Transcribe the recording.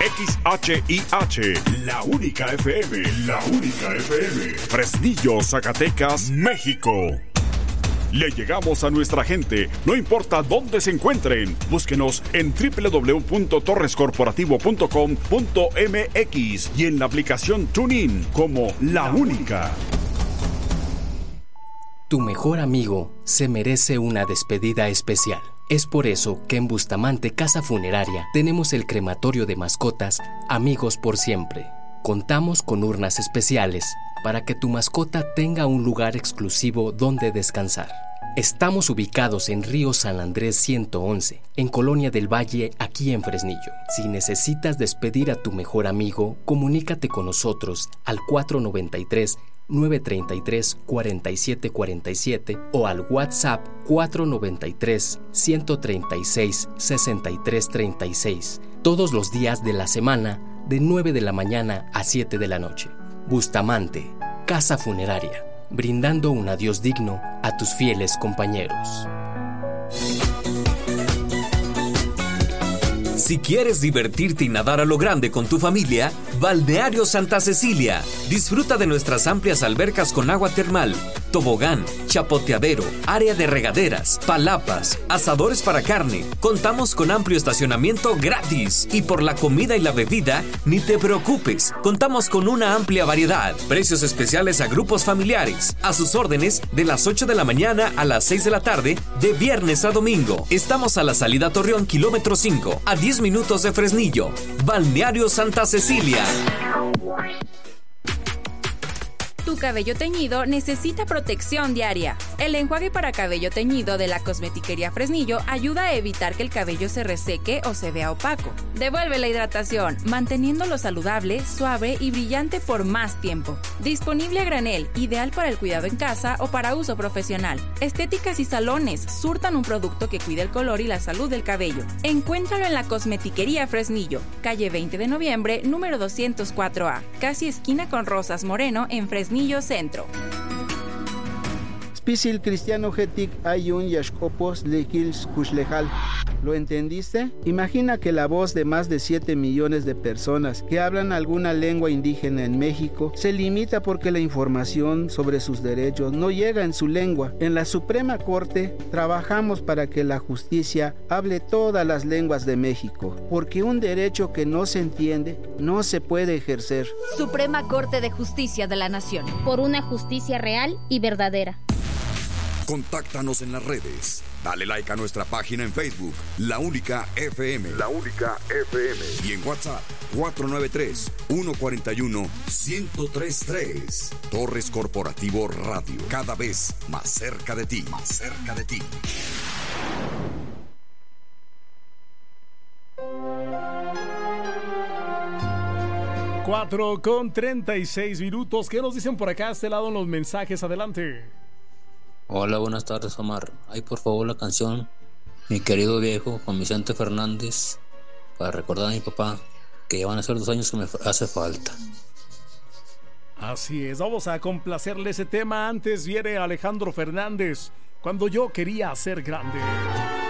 XHIH, la única FM, la única FM. Fresnillo, Zacatecas, México. Le llegamos a nuestra gente, no importa dónde se encuentren. Búsquenos en www.torrescorporativo.com.mx y en la aplicación TuneIn como La Única. Tu mejor amigo se merece una despedida especial. Es por eso que en Bustamante Casa Funeraria tenemos el crematorio de mascotas Amigos por Siempre. Contamos con urnas especiales para que tu mascota tenga un lugar exclusivo donde descansar. Estamos ubicados en Río San Andrés 111, en Colonia del Valle, aquí en Fresnillo. Si necesitas despedir a tu mejor amigo, comunícate con nosotros al 493-933-4747 o al WhatsApp 493-136-6336, todos los días de la semana, de 9 de la mañana a 7 de la noche. Bustamante, Casa Funeraria, brindando un adiós digno a tus fieles compañeros. Si quieres divertirte y nadar a lo grande con tu familia, Balneario Santa Cecilia. Disfruta de nuestras amplias albercas con agua termal, tobogán, chapoteadero, área de regaderas, palapas, asadores para carne. Contamos con amplio estacionamiento gratis. Y por la comida y la bebida, ni te preocupes. Contamos con una amplia variedad. Precios especiales a grupos familiares. A sus órdenes de las 8 de la mañana a las 6 de la tarde, de viernes a domingo. Estamos a la salida Torreón, kilómetro 5, a 10 minutos de Fresnillo. Balneario Santa Cecilia. Tu cabello teñido necesita protección diaria. El enjuague para cabello teñido de la Cosmetiquería Fresnillo ayuda a evitar que el cabello se reseque o se vea opaco. Devuelve la hidratación, manteniéndolo saludable, suave y brillante por más tiempo. Disponible a granel, ideal para el cuidado en casa o para uso profesional. Estéticas y salones surtan un producto que cuida el color y la salud del cabello. Encuéntralo en la Cosmetiquería Fresnillo, calle 20 de noviembre, número 204A, casi esquina con Rosas Moreno en Fresnillo Centro. Spisil cristiano getik ayun yashkopos lekils kushlejal. ¿Lo entendiste? Imagina que la voz de más de 7 millones de personas que hablan alguna lengua indígena en México se limita porque la información sobre sus derechos no llega en su lengua. En la Suprema Corte trabajamos para que la justicia hable todas las lenguas de México, porque un derecho que no se entiende no se puede ejercer. Suprema Corte de Justicia de la Nación. Por una justicia real y verdadera. Contáctanos en las redes. Dale like a nuestra página en Facebook, La Única FM. La Única FM. Y en WhatsApp, 493-141-1033. Torres Corporativo Radio. Cada vez más cerca de ti. Más cerca de ti. 4:36. ¿Qué nos dicen por acá a este lado en los mensajes? Adelante. Hola, buenas tardes, Omar. Ay, por favor, la canción Mi Querido Viejo con Vicente Fernández para recordar a mi papá, que ya van a ser 2 años que me hace falta. Así es, vamos a complacerle ese tema. Antes viene Alejandro Fernández, Cuando yo quería ser grande.